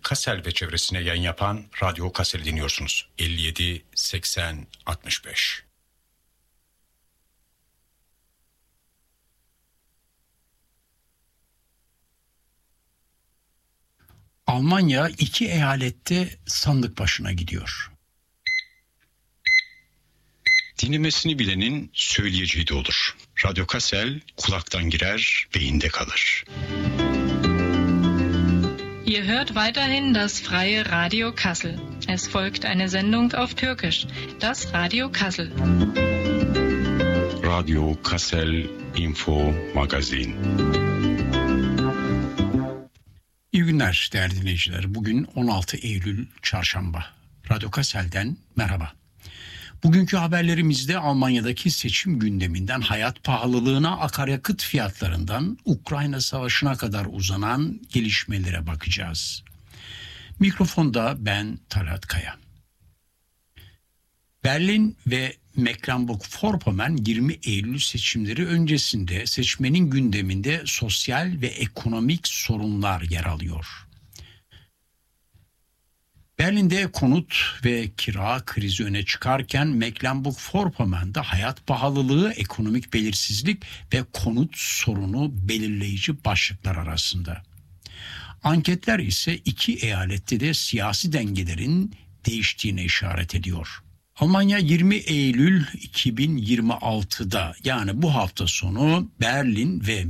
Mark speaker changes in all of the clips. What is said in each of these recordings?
Speaker 1: Kassel ve çevresine yayın yapan Radyo Kassel'i dinliyorsunuz. 57 80 65. Almanya 2 eyalette sandık başına gidiyor. Dinlemesini bilenin söyleyeceği de olur. Radyo Kassel kulaktan girer, beyinde kalır.
Speaker 2: Ihr hört weiterhin das freie Radio Kassel. Es folgt eine Sendung auf Türkisch, das Radio Kassel.
Speaker 1: Radio Kassel Info Magazin. İyi günler değerli dinleyiciler. Bugün 16 Eylül Çarşamba. Radyo Kassel'den merhaba. Bugünkü haberlerimizde Almanya'daki seçim gündeminden hayat pahalılığına, akaryakıt fiyatlarından Ukrayna Savaşı'na kadar uzanan gelişmelere bakacağız. Mikrofonda ben Talat Kaya. Berlin ve Mecklenburg-Vorpommern 20 Eylül seçimleri öncesinde seçmenin gündeminde sosyal ve ekonomik sorunlar yer alıyor. Berlin'de konut ve kira krizi öne çıkarken Mecklenburg-Vorpommern'da hayat pahalılığı, ekonomik belirsizlik ve konut sorunu belirleyici başlıklar arasında. Anketler ise 2 eyalette de siyasi dengelerin değiştiğine işaret ediyor. Almanya 20 Eylül 2026'da yani bu hafta sonu Berlin ve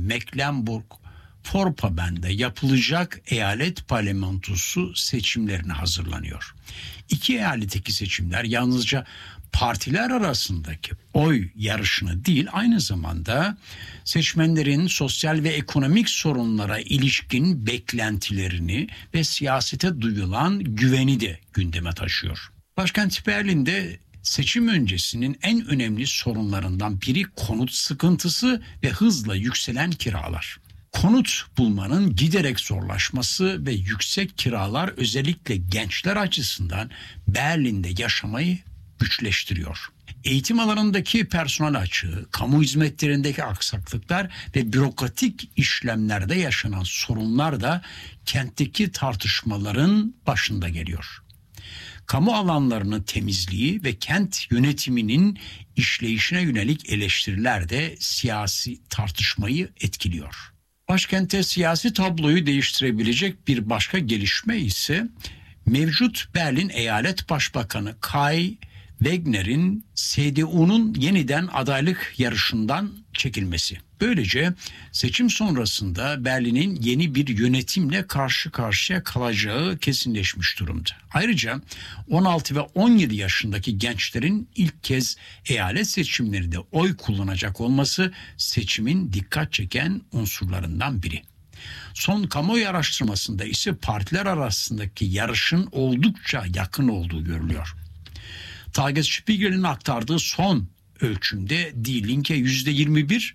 Speaker 1: Mecklenburg-Vorpommern'da yapılacak eyalet parlamentosu seçimlerine hazırlanıyor. 2 eyaletteki seçimler yalnızca partiler arasındaki oy yarışını değil, aynı zamanda seçmenlerin sosyal ve ekonomik sorunlara ilişkin beklentilerini ve siyasete duyulan güveni de gündeme taşıyor. Başkent Berlin'de seçim öncesinin en önemli sorunlarından biri konut sıkıntısı ve hızla yükselen kiralar. Konut bulmanın giderek zorlaşması ve yüksek kiralar özellikle gençler açısından Berlin'de yaşamayı güçleştiriyor. Eğitim alanındaki personel açığı, kamu hizmetlerindeki aksaklıklar ve bürokratik işlemlerde yaşanan sorunlar da kentteki tartışmaların başında geliyor. Kamu alanlarının temizliği ve kent yönetiminin işleyişine yönelik eleştiriler de siyasi tartışmayı etkiliyor. Başkentte siyasi tabloyu değiştirebilecek bir başka gelişme ise mevcut Berlin Eyalet Başbakanı Kai Wegner'in CDU'nun yeniden adaylık yarışından çekilmesi. Böylece seçim sonrasında Berlin'in yeni bir yönetimle karşı karşıya kalacağı kesinleşmiş durumda. Ayrıca 16 ve 17 yaşındaki gençlerin ilk kez eyalet seçimlerinde oy kullanacak olması seçimin dikkat çeken unsurlarından biri. Son kamuoyu araştırmasında ise partiler arasındaki yarışın oldukça yakın olduğu görülüyor. Tagesspiegel'in aktardığı son ölçümde Die Linke %21,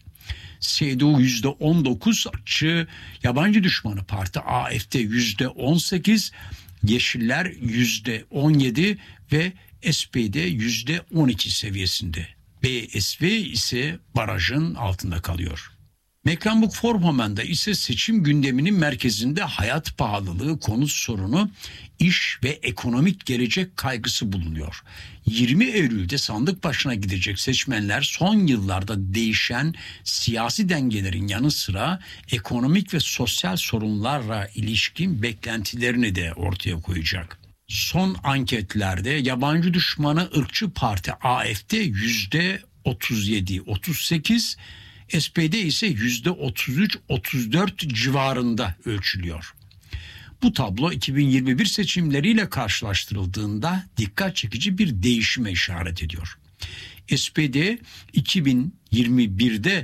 Speaker 1: CDU %19, yabancı düşmanı parti AfD %18, Yeşiller %17 ve SPD %12 seviyesinde. BSV ise barajın altında kalıyor. Mecklenburg-Vorpommern'da ise seçim gündeminin merkezinde hayat pahalılığı, konut sorunu, iş ve ekonomik gelecek kaygısı bulunuyor. 20 Eylül'de sandık başına gidecek seçmenler son yıllarda değişen siyasi dengelerin yanı sıra ekonomik ve sosyal sorunlarla ilişkin beklentilerini de ortaya koyacak. Son anketlerde yabancı düşmanı ırkçı parti AfD %37-38, SPD ise %33-34 civarında ölçülüyor. Bu tablo 2021 seçimleriyle karşılaştırıldığında dikkat çekici bir değişime işaret ediyor. SPD 2021'de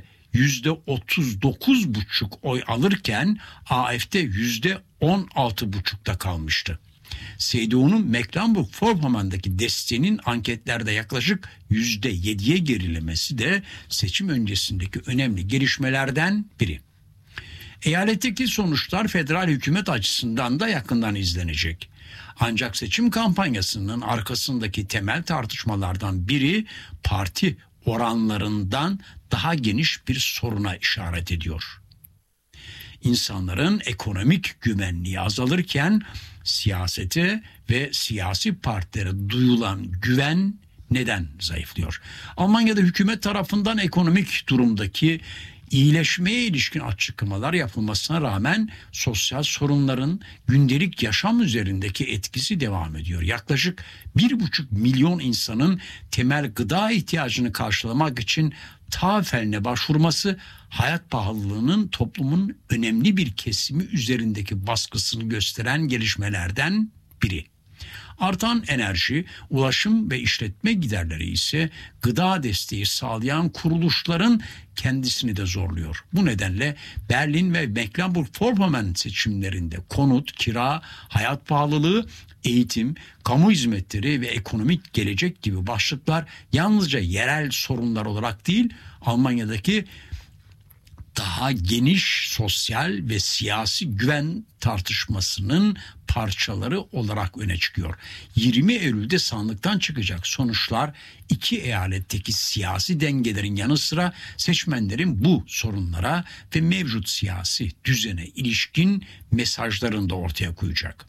Speaker 1: %39,5 oy alırken AfD %16,5'da kalmıştı. CDU'nun Mecklenburg-Vorpommern'daki desteğinin anketlerde yaklaşık %7'ye gerilemesi de seçim öncesindeki önemli gelişmelerden biri. Eyaletteki sonuçlar federal hükümet açısından da yakından izlenecek. Ancak seçim kampanyasının arkasındaki temel tartışmalardan biri parti oranlarından daha geniş bir soruna işaret ediyor. İnsanların ekonomik güvenliği azalırken siyasete ve siyasi partilere duyulan güven neden zayıflıyor? Almanya'da hükümet tarafından ekonomik durumdaki iyileşmeye ilişkin açıklamalar yapılmasına rağmen sosyal sorunların gündelik yaşam üzerindeki etkisi devam ediyor. Yaklaşık 1,5 milyon insanın temel gıda ihtiyacını karşılamak için TAFE'ne başvurması hayat pahalılığının toplumun önemli bir kesimi üzerindeki baskısını gösteren gelişmelerden biri. Artan enerji, ulaşım ve işletme giderleri ise gıda desteği sağlayan kuruluşların kendisini de zorluyor. Bu nedenle Berlin ve Mecklenburg-Vorpommern seçimlerinde konut, kira, hayat pahalılığı, eğitim, kamu hizmetleri ve ekonomik gelecek gibi başlıklar yalnızca yerel sorunlar olarak değil, Almanya'daki daha geniş sosyal ve siyasi güven tartışmasının parçaları olarak öne çıkıyor. 20 Eylül'de sandıktan çıkacak sonuçlar iki eyaletteki siyasi dengelerin yanı sıra seçmenlerin bu sorunlara ve mevcut siyasi düzene ilişkin mesajlarını da ortaya koyacak.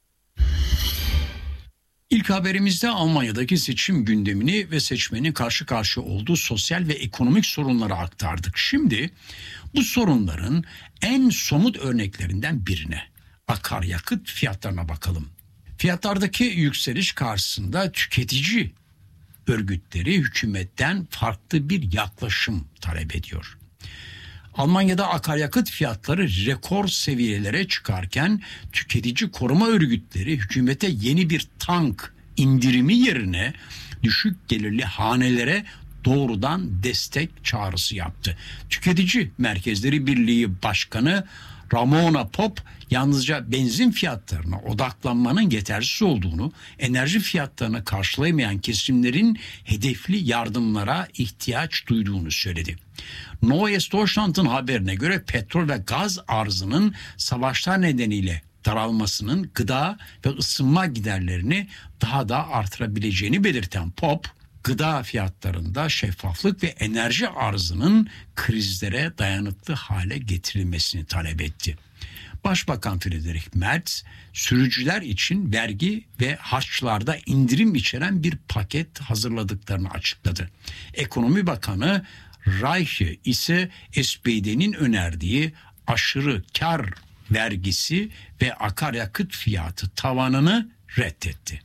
Speaker 1: İlk haberimizde Almanya'daki seçim gündemini ve seçmenin karşı karşıya olduğu sosyal ve ekonomik sorunları aktardık. Şimdi bu sorunların en somut örneklerinden birine, akaryakıt fiyatlarına bakalım. Fiyatlardaki yükseliş karşısında tüketici örgütleri hükümetten farklı bir yaklaşım talep ediyor. Almanya'da akaryakıt fiyatları rekor seviyelere çıkarken tüketici koruma örgütleri hükümete yeni bir tank indirimi yerine düşük gelirli hanelere doğrudan destek çağrısı yaptı. Tüketici Merkezleri Birliği Başkanı Ramona Popp yalnızca benzin fiyatlarına odaklanmanın yetersiz olduğunu, enerji fiyatlarını karşılayamayan kesimlerin hedefli yardımlara ihtiyaç duyduğunu söyledi. Neues Deutschland'ın haberine göre petrol ve gaz arzının savaşlar nedeniyle daralmasının gıda ve ısınma giderlerini daha da artırabileceğini belirten Popp, gıda fiyatlarında şeffaflık ve enerji arzının krizlere dayanıklı hale getirilmesini talep etti. Başbakan Friedrich Merz, sürücüler için vergi ve harçlarda indirim içeren bir paket hazırladıklarını açıkladı. Ekonomi Bakanı Reiche ise SPD'nin önerdiği aşırı kar vergisi ve akaryakıt fiyatı tavanını reddetti.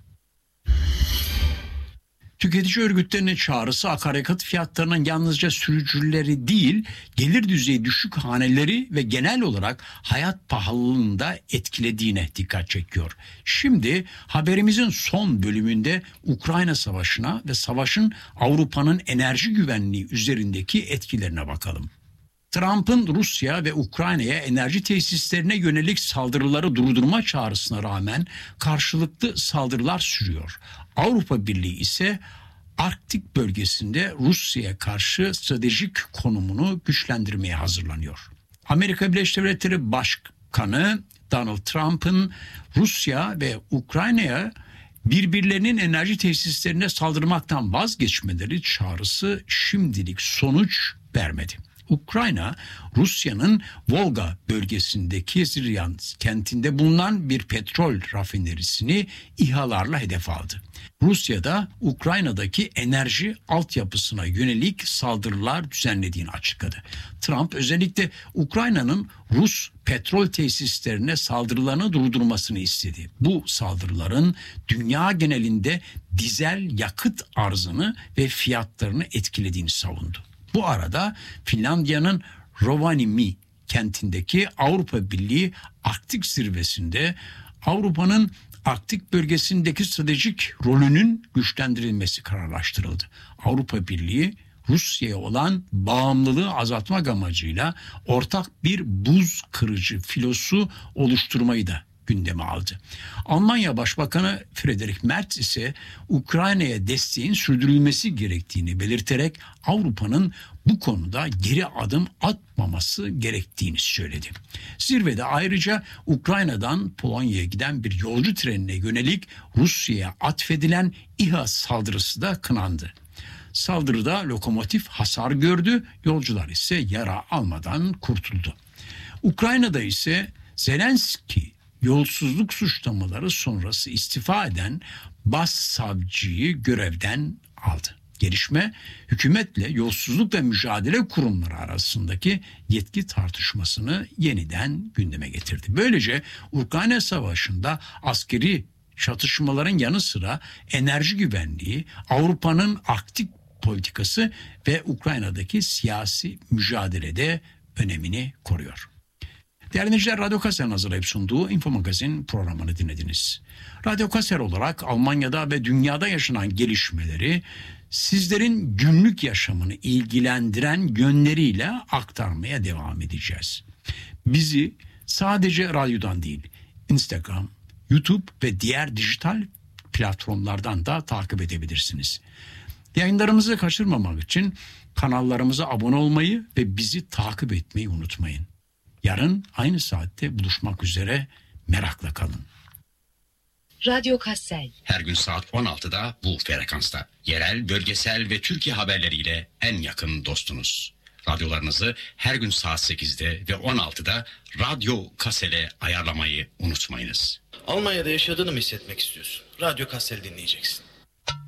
Speaker 1: Tüketici örgütlerinin çağrısı akaryakıt fiyatlarının yalnızca sürücüleri değil, gelir düzeyi düşük haneleri ve genel olarak hayat pahalılığını da etkilediğine dikkat çekiyor. Şimdi haberimizin son bölümünde Ukrayna Savaşı'na ve savaşın Avrupa'nın enerji güvenliği üzerindeki etkilerine bakalım. Trump'ın Rusya ve Ukrayna'ya enerji tesislerine yönelik saldırıları durdurma çağrısına rağmen karşılıklı saldırılar sürüyor. Avrupa Birliği ise Arktik bölgesinde Rusya'ya karşı stratejik konumunu güçlendirmeye hazırlanıyor. Amerika Birleşik Devletleri Başkanı Donald Trump'ın Rusya ve Ukrayna'ya birbirlerinin enerji tesislerine saldırmaktan vazgeçmeleri çağrısı şimdilik sonuç vermedi. Ukrayna, Rusya'nın Volga bölgesindeki Ziryan kentinde bulunan bir petrol rafinerisini İHA'larla hedef aldı. Rusya da Ukrayna'daki enerji altyapısına yönelik saldırılar düzenlediğini açıkladı. Trump özellikle Ukrayna'nın Rus petrol tesislerine saldırılarını durdurmasını istedi. Bu saldırıların dünya genelinde dizel yakıt arzını ve fiyatlarını etkilediğini savundu. Bu arada Finlandiya'nın Rovaniemi kentindeki Avrupa Birliği Arktik Zirvesi'nde Avrupa'nın Arktik bölgesindeki stratejik rolünün güçlendirilmesi kararlaştırıldı. Avrupa Birliği Rusya'ya olan bağımlılığı azaltmak amacıyla ortak bir buz kırıcı filosu oluşturmayı da gündeme aldı. Almanya Başbakanı Friedrich Merz ise Ukrayna'ya desteğin sürdürülmesi gerektiğini belirterek Avrupa'nın bu konuda geri adım atmaması gerektiğini söyledi. Zirvede ayrıca Ukrayna'dan Polonya'ya giden bir yolcu trenine yönelik Rusya'ya atfedilen İHA saldırısı da kınandı. Saldırıda lokomotif hasar gördü, yolcular ise yara almadan kurtuldu. Ukrayna'da ise Zelenski yolsuzluk suçlamaları sonrası istifa eden başsavcıyı görevden aldı. Gelişme hükümetle yolsuzlukla mücadele kurumları arasındaki yetki tartışmasını yeniden gündeme getirdi. Böylece Ukrayna Savaşı'nda askeri çatışmaların yanı sıra enerji güvenliği, Avrupa'nın aktif politikası ve Ukrayna'daki siyasi mücadelede önemini koruyor. Değerli dinleyiciler, Radyo Kasser'in hazırlayıp sunduğu Info Magazin programını dinlediniz. Radyo Kasser olarak Almanya'da ve dünyada yaşanan gelişmeleri sizlerin günlük yaşamını ilgilendiren yönleriyle aktarmaya devam edeceğiz. Bizi sadece radyodan değil, Instagram, YouTube ve diğer dijital platformlardan da takip edebilirsiniz. Yayınlarımızı kaçırmamak için kanallarımıza abone olmayı ve bizi takip etmeyi unutmayın. Yarın aynı saatte buluşmak üzere, merakla kalın.
Speaker 3: Radyo Kassel.
Speaker 4: Her gün saat 16'da bu frekansta. Yerel, bölgesel ve Türkiye haberleriyle en yakın dostunuz. Radyolarınızı her gün saat 8'de ve 16'da Radyo Kassel'e ayarlamayı unutmayınız.
Speaker 5: Almanya'da yaşadığını mı hissetmek istiyorsun? Radyo Kassel dinleyeceksin.